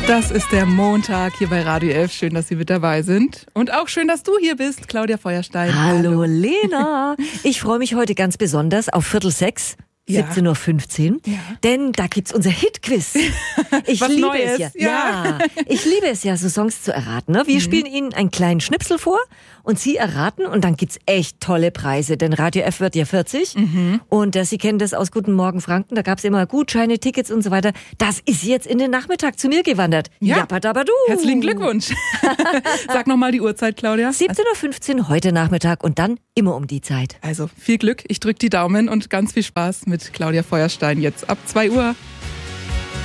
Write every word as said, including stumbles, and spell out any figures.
Das ist der Montag hier bei Radio elf. Schön, dass Sie mit dabei sind. Und auch schön, dass du hier bist, Claudia Feuerstein. Hallo, Hallo. Lena. Ich freue mich heute ganz besonders auf Viertel sechs. Ja. siebzehn Uhr fünfzehn, ja. Denn da gibt's unser Hit-Quiz. Ich Was liebe Neues. es ja. Ja. ja. Ich liebe es ja, so Songs zu erraten. Ne? Wir mhm. spielen Ihnen einen kleinen Schnipsel vor und Sie erraten und dann gibt's echt tolle Preise, denn Radio F wird ja vierzig mhm. und äh, Sie kennen das aus Guten Morgen Franken, da gab's immer Gutscheine, Tickets und so weiter. Das ist jetzt in den Nachmittag zu mir gewandert. Ja. Jappadabadu. Herzlichen Glückwunsch. Sag nochmal die Uhrzeit, Claudia. siebzehn Uhr fünfzehn heute Nachmittag und dann immer um die Zeit. Also viel Glück, ich drück die Daumen und ganz viel Spaß mit Claudia Feuerstein jetzt ab zwei Uhr.